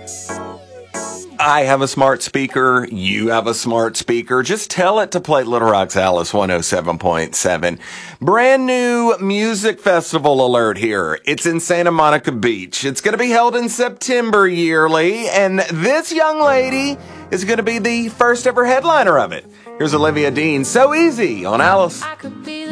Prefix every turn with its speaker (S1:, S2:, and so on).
S1: I have a smart speaker. You have a smart speaker. Just tell it to play Little Rock's Alice 107.7. Brand new music festival alert here. It's in Santa Monica Beach. It's going to be held in September yearly, and this young lady is going to be the first ever headliner of it. Here's Olivia Dean. So Easy on Alice.